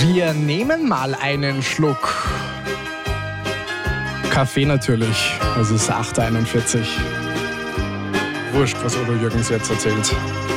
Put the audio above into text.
Wir nehmen mal einen Schluck. Kaffee natürlich. Es ist 8:41 Uhr. Wurscht, was Udo Jürgens jetzt erzählt.